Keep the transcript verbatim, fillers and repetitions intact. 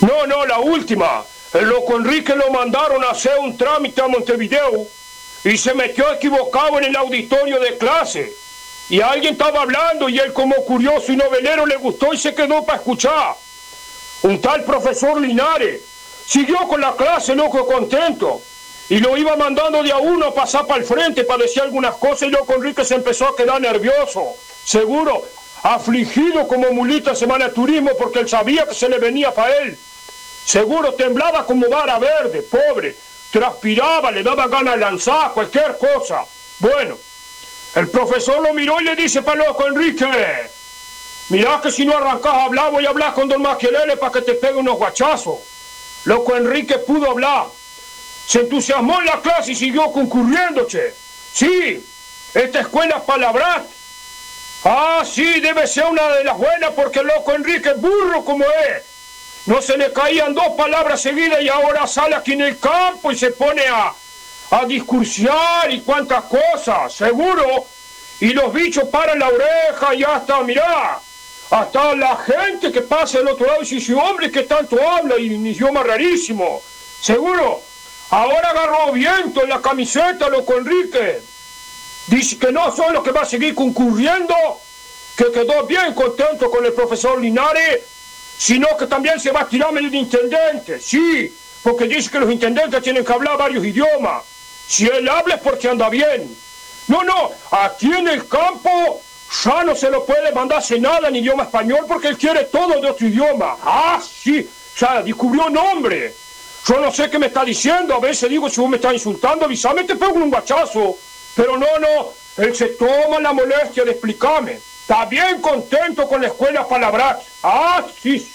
No, no, la última. El loco Enrique lo mandaron a hacer un trámite a Montevideo y se metió equivocado en el auditorio de clase. Y alguien estaba hablando y él, como curioso y novelero, le gustó y se quedó para escuchar. Un tal profesor Linares siguió con la clase, loco, contento. Y lo iba mandando de a uno a pasar para el frente para decir algunas cosas, y loco Enrique se empezó a quedar nervioso. Seguro, afligido como mulita en semana de turismo, porque él sabía que se le venía para él. Seguro temblaba como vara verde, pobre. Transpiraba, le daba ganas de lanzar cualquier cosa. Bueno, el profesor lo miró y le dice para loco Enrique: mirá que si no arrancás a hablar, voy a hablar con don Maquiavelo para que te pegue unos guachazos. Loco Enrique pudo hablar. Se entusiasmó en la clase y siguió concurriendo, che. Sí, esta escuela es Palabrat. Ah, sí, debe ser una de las buenas porque loco Enrique, burro como es, no se le caían dos palabras seguidas y ahora sale aquí en el campo y se pone a, a discursiar y cuantas cosas, seguro. Y los bichos paran la oreja y hasta, mirá, hasta la gente que pasa del otro lado y dice: hombre, que tanto habla y un idioma rarísimo. Seguro, ahora agarró viento en la camiseta, loco Enrique. Dice que no solo que va a seguir concurriendo, que quedó bien contento con el profesor Linares, sino que también se va a tirar medio de intendente, sí, porque dice que los intendentes tienen que hablar varios idiomas. Si él habla es porque anda bien. No, no, aquí en el campo ya no se lo puede mandarse nada en idioma español porque él quiere todo de otro idioma. Ah, sí, ya descubrió nombre. Yo no sé qué me está diciendo, a veces digo, si vos me estás insultando, avísame, te pego un guachazo. Pero no, no, él se toma la molestia de explicarme. Está bien contento con la escuela Palabrat. Ah, sí, sí.